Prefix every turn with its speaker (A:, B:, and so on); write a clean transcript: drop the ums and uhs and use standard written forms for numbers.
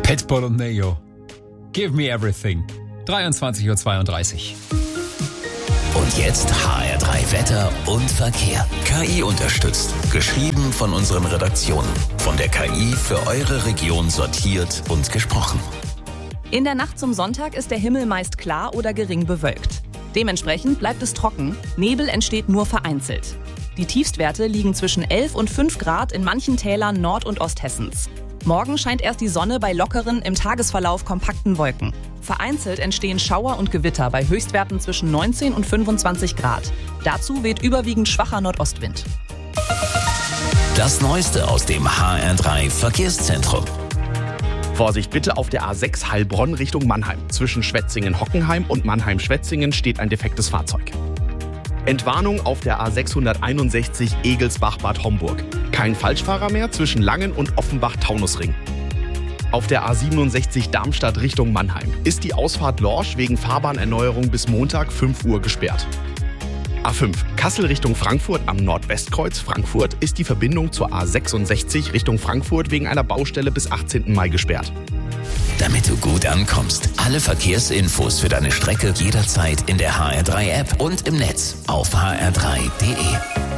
A: Pitbull und Neo. Give me everything. 23:32 Uhr.
B: Und jetzt HR3 Wetter und Verkehr. KI unterstützt. Geschrieben von unseren Redaktionen. Von der KI für eure Region sortiert und gesprochen.
C: In der Nacht zum Sonntag ist der Himmel meist klar oder gering bewölkt. Dementsprechend bleibt es trocken. Nebel entsteht nur vereinzelt. Die Tiefstwerte liegen zwischen 11 und 5 Grad in manchen Tälern Nord- und Osthessens. Morgen scheint erst die Sonne bei lockeren, im Tagesverlauf kompakten Wolken. Vereinzelt entstehen Schauer und Gewitter bei Höchstwerten zwischen 19 und 25 Grad. Dazu weht überwiegend schwacher Nordostwind.
B: Das Neueste aus dem HR3 Verkehrszentrum.
D: Vorsicht bitte auf der A6 Heilbronn Richtung Mannheim. Zwischen Schwetzingen-Hockenheim und Mannheim-Schwetzingen steht ein defektes Fahrzeug. Entwarnung auf der A661 Egelsbach-Bad Homburg. Kein Falschfahrer mehr zwischen Langen und Offenbach-Taunusring. Auf der A67 Darmstadt Richtung Mannheim ist die Ausfahrt Lorsch wegen Fahrbahnerneuerung bis Montag 5 Uhr gesperrt. A5 Kassel Richtung Frankfurt am Nordwestkreuz Frankfurt ist die Verbindung zur A66 Richtung Frankfurt wegen einer Baustelle bis 18. Mai gesperrt.
B: Damit du gut ankommst, alle Verkehrsinfos für deine Strecke jederzeit in der HR3 App und im Netz auf hr3.de.